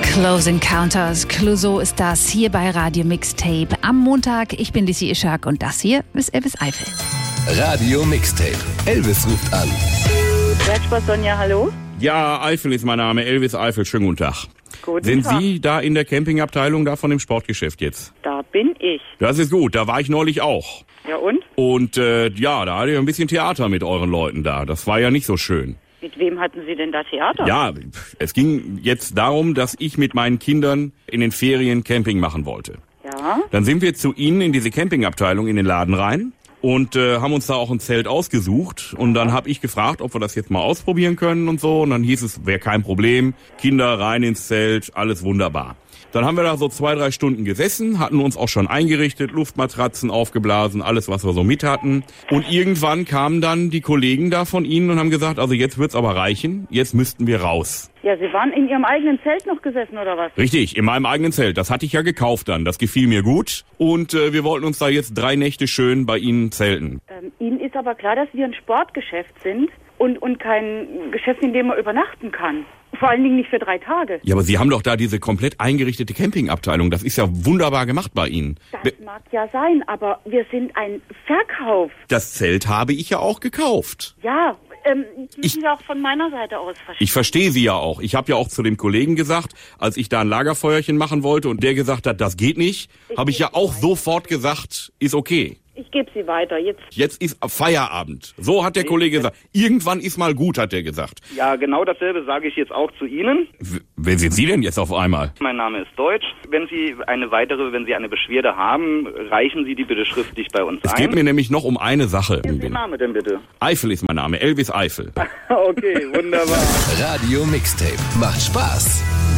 Close Encounters, Clouseau ist das hier bei Radio Mixtape am Montag. Ich bin Lizzie Ischak und das hier ist Elvis Eifel. Radio Mixtape. Elvis ruft an. Werksport Sonja, hallo? Ja, Eifel ist mein Name, Elvis Eifel, schönen guten Tag. Guten Sind Tag. Sie da in der Campingabteilung da von dem Sportgeschäft jetzt? Da bin ich. Das ist gut, da war ich neulich auch. Ja und? Und ja, da hatte ich ein bisschen Theater mit euren Leuten da. Das war ja nicht so schön. Mit wem hatten Sie denn da Theater? Ja, es ging jetzt darum, dass ich mit meinen Kindern in den Ferien Camping machen wollte. Ja? Dann sind wir zu Ihnen in diese Campingabteilung in den Laden rein und haben uns da auch ein Zelt ausgesucht. Und dann habe ich gefragt, ob wir das jetzt mal ausprobieren können und so. Und dann hieß es, wäre kein Problem, Kinder rein ins Zelt, alles wunderbar. Dann haben wir da so 2-3 Stunden gesessen, hatten uns auch schon eingerichtet, Luftmatratzen aufgeblasen, alles, was wir so mit hatten. Und irgendwann kamen dann die Kollegen da von Ihnen und haben gesagt, also jetzt wird's aber reichen, jetzt müssten wir raus. Ja, Sie waren in Ihrem eigenen Zelt noch gesessen, oder was? Richtig, in meinem eigenen Zelt. Das hatte ich ja gekauft dann. Das gefiel mir gut. Und wir wollten uns da jetzt 3 Nächte schön bei Ihnen zelten. Ihnen ist aber klar, dass wir ein Sportgeschäft sind und kein Geschäft, in dem man übernachten kann. Vor allen Dingen nicht für 3 Tage. Ja, aber Sie haben doch da diese komplett eingerichtete Campingabteilung. Das ist ja wunderbar gemacht bei Ihnen. Das mag ja sein, aber wir sind ein Verkauf. Das Zelt habe ich ja auch gekauft. Ja, müssen Sie auch von meiner Seite aus verstehen. Ich verstehe Sie ja auch. Ich habe ja auch zu dem Kollegen gesagt, als ich da ein Lagerfeuerchen machen wollte und der gesagt hat, das geht nicht, habe ich ja auch sofort gesagt, ist okay. Ich gebe Sie weiter. Jetzt ist Feierabend. So hat der Kollege gesagt. Irgendwann ist mal gut, hat er gesagt. Ja, genau dasselbe sage ich jetzt auch zu Ihnen. Wer sind Sie denn jetzt auf einmal? Mein Name ist Deutsch. Wenn Sie eine Beschwerde haben, reichen Sie die bitte schriftlich bei uns Es ein. geht mir nämlich noch um eine Sache. Wie ist Ihr Name denn bitte? Eifel ist mein Name, Elvis Eifel. Okay, wunderbar. Radio Mixtape. Macht Spaß.